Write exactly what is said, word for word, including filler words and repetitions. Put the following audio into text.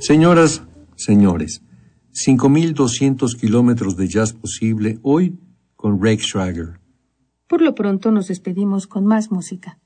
Señoras, señores, cinco mil doscientos kilómetros de jazz posible hoy con Rakestrager. Por lo pronto nos despedimos con más música.